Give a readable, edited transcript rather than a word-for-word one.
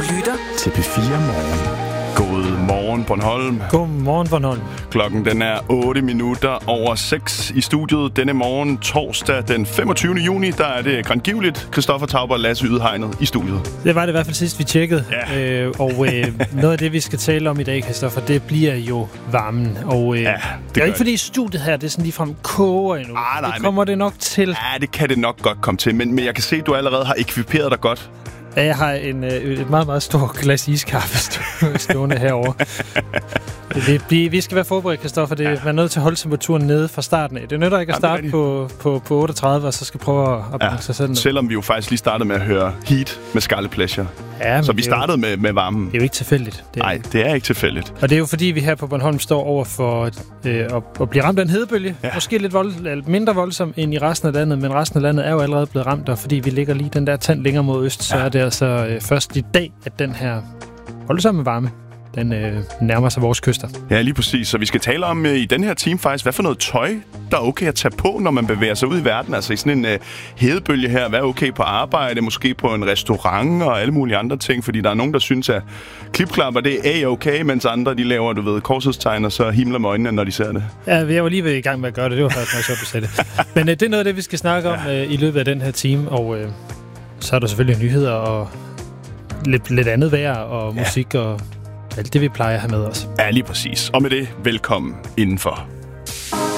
lytter til P4 Morgen. God morgen, Bornholm. God morgen, Bornholm. Klokken den er 6:08 i studiet. Denne morgen, torsdag den 25. juni, der er det grandgiveligt. Christoffer Tauber og Lasse Ydhegnet i studiet. Det var det i hvert fald sidst, vi tjekkede. Ja. Noget af det, vi skal tale om i dag, Christoffer, det bliver jo varmen. Og det er ikke fordi studiet her, det er sådan ligefrem koger endnu. Nej, det kommer det nok til. Ja, det kan det nok godt komme til. Men jeg kan se, at du allerede har ekviperet dig godt. Ja, jeg har et meget, meget stort glas iskaffe stående herovre. Vi skal være forberedt, Christoffer. Man er nødt til at holde temperaturen nede fra starten af. Det nytter ikke at starte på 38, og så skal prøve at banke sig selv ned. Selvom vi jo faktisk lige startede med at høre Heat med Scarlet Pleasure. Ja, så vi startede med varmen. Det er jo ikke tilfældigt. Nej, det er ikke tilfældigt. Og det er jo fordi, vi her på Bornholm står over for at blive ramt af en hedebølge. Ja. Måske lidt mindre voldsom end i resten af landet, men resten af landet er jo allerede blevet ramt, og fordi vi ligger lige den der tand længere mod øst, så er det altså først i dag, at den her voldsomme varme, den nærmer sig vores kyster. Ja, lige præcis. Så vi skal tale om i den her time faktisk, hvad for noget tøj, der er okay at tage på, når man bevæger sig ud i verden. Altså i sådan en hedebølge her. Hvad er okay på arbejde, måske på en restaurant og alle mulige andre ting. Fordi der er nogen, der synes, at klipklapper, det er okay, mens andre, de laver, korshedstegn, og så himler med øjnene, når de ser det. Ja, jeg var lige ved i gang med at gøre det. Det var faktisk meget sjovt, at sætte det. Men det er noget af det, vi skal snakke om i løbet af den her time. Og så er der selvfølgelig nyheder og lidt andet vejr og musik og alt det, vi plejer at have med os. Ja, lige præcis. Og med det, velkommen indenfor.